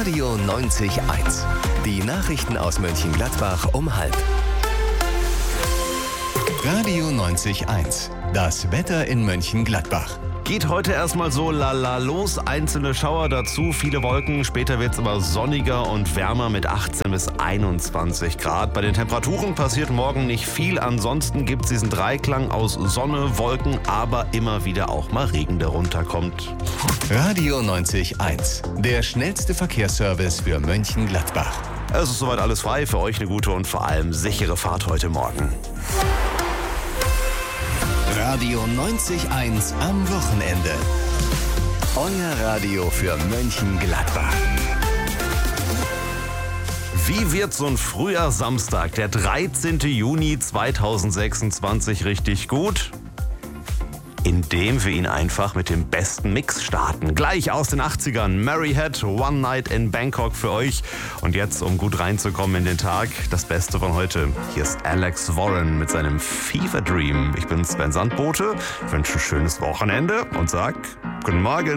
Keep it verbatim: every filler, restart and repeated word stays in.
Radio neunzig eins. Die Nachrichten aus Mönchengladbach um halb. Radio neunzig eins. Das Wetter in Mönchengladbach. Geht heute erstmal so lala los, einzelne Schauer dazu, viele Wolken, später wird es aber sonniger und wärmer mit achtzehn bis einundzwanzig Grad. Bei den Temperaturen passiert morgen nicht viel, ansonsten gibt es diesen Dreiklang aus Sonne, Wolken, aber immer wieder auch mal Regen, der runterkommt. Radio neunzig eins, der schnellste Verkehrsservice für Mönchengladbach. Es ist soweit alles frei, für euch eine gute und vor allem sichere Fahrt heute Morgen. Radio neunzig eins am Wochenende. Euer Radio für Mönchengladbach. Wie wird so ein früher Samstag, der dreizehnten Juni zweitausendsechsundzwanzig, richtig gut? Indem wir ihn einfach mit dem besten Mix starten. Gleich aus den achtzigern. Mary Had, One Night in Bangkok für euch. Und jetzt, um gut reinzukommen in den Tag, das Beste von heute. Hier ist Alex Warren mit seinem Fever Dream. Ich bin Sven Sandbote, wünsche ein schönes Wochenende und sag guten Morgen.